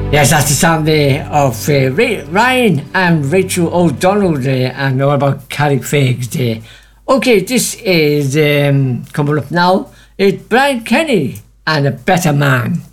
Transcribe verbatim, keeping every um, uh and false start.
Yes, that's the sound there of uh, Ray, Ryan and Rachel O'Donnell there, and all about Carrickfegs there. Okay, this is um, coming up now. It's Brian Kenny and A Better Man.